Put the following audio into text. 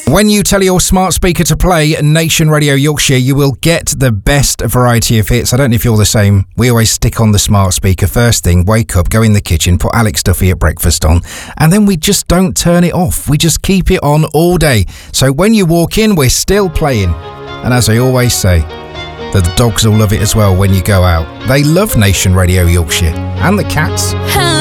When you tell your smart speaker to play Nation Radio Yorkshire, you will get the best variety of hits. I don't know if you're the same. We always stick on the smart speaker first thing, wake up, go in the kitchen, put Alex Duffy at breakfast on, and then we just don't turn it off. We just keep it on all day. So when you walk in, we're still playing. And as I always say, the dogs will love it as well when you go out. They love Nation Radio Yorkshire. And the cats.